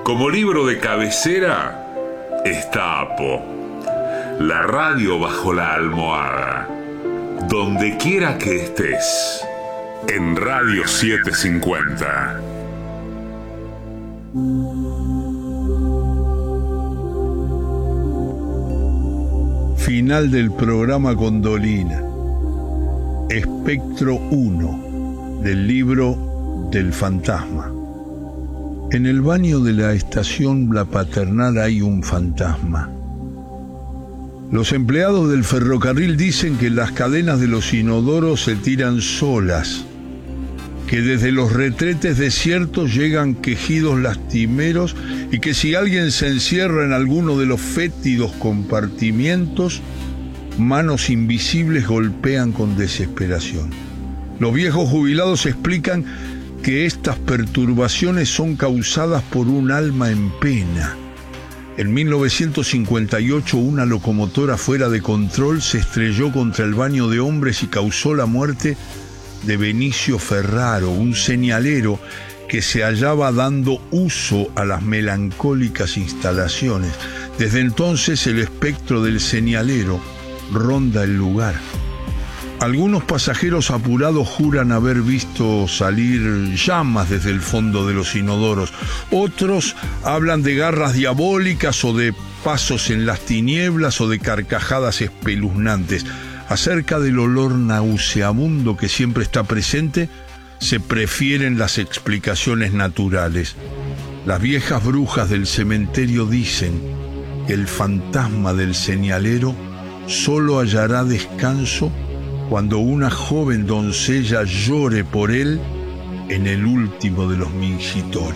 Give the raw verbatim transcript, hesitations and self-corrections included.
Como libro de cabecera está Apo, la radio bajo la almohada, donde quiera que estés, en Radio setecientos cincuenta. Final del programa con Dolina. Espectro uno del libro del fantasma. En el baño de la estación La Paternal hay un fantasma. Los empleados del ferrocarril dicen que las cadenas de los inodoros se tiran solas, que desde los retretes desiertos llegan quejidos lastimeros y que si alguien se encierra en alguno de los fétidos compartimientos, manos invisibles golpean con desesperación. Los viejos jubilados explican que estas perturbaciones son causadas por un alma en pena. En mil novecientos cincuenta y ocho, una locomotora fuera de control se estrelló contra el baño de hombres y causó la muerte de Benicio Ferraro, un señalero que se hallaba dando uso a las melancólicas instalaciones. Desde entonces el espectro del señalero ronda el lugar. Algunos pasajeros apurados juran haber visto salir llamas desde el fondo de los inodoros. Otros hablan de garras diabólicas o de pasos en las tinieblas o de carcajadas espeluznantes. Acerca del olor nauseabundo que siempre está presente, se prefieren las explicaciones naturales. Las viejas brujas del cementerio dicen que el fantasma del señalero solo hallará descanso cuando una joven doncella llore por él en el último de los mingitorios.